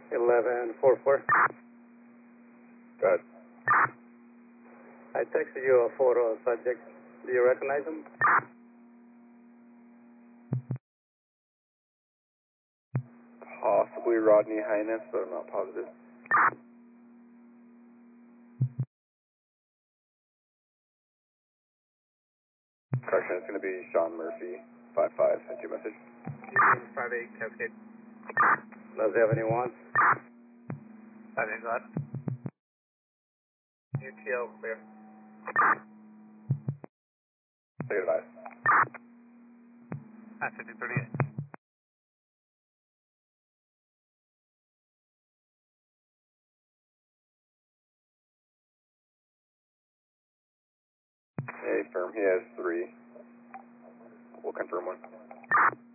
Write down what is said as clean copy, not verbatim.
1144. Go ahead. I texted you a photo of subject. Do you recognize him? Possibly Rodney Highness, but I'm not positive. Correction, it's going to be Sean Murphy, 5'5", sent you a message. 58 Cascade. Does he have any wants? 58 got. UTL clear. Say goodbye. At 5038. Hey, firm, he has 3. We'll confirm one.